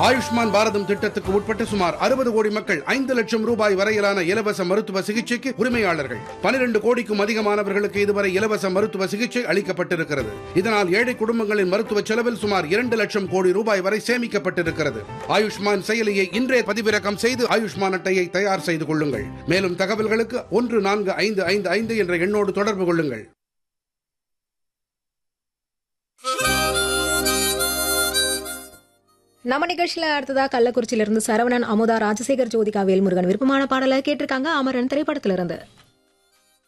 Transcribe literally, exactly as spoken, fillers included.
ஆயுஷ்மான் பாரதம் திட்டத்துக்கு உட்பட்ட சுமார் அறுபது கோடி மக்கள் ஐந்து லட்சம் ரூபாய் வரையிலான இலவச மருத்துவ சிகிச்சைக்கு உரிமையாளர்கள். பனிரெண்டு கோடிக்கும் அதிகமானவர்களுக்கு இதுவரை இலவச மருத்துவ சிகிச்சை அளிக்கப்பட்டிருக்கிறது. இதனால் ஏழை குடும்பங்களின் மருத்துவ செலவில் சுமார் இரண்டு லட்சம் கோடி ரூபாய் வரை சேமிக்கப்பட்டிருக்கிறது. ஆயுஷ்மான் செயலியை இன்றே பதிவிறக்கம் செய்து ஆயுஷ்மான் அட்டையை தயார் செய்து கொள்ளுங்கள். மேலும் தகவல்களுக்கு ஒன்று நான்கு ஐந்து ஐந்து ஐந்து என்ற எண்ணோடு தொடர்பு கொள்ளுங்கள். நம்ம நிகழ்ச்சியில அடுத்ததா கள்ளக்குறிச்சியிலிருந்து சரவணன், அமுதா, ராஜசேகர், ஜோதிகா, வேல்முருகன் விருப்பமான பாடலை கேட்டிருக்காங்க. அமரன் திரைப்படத்திலிருந்து.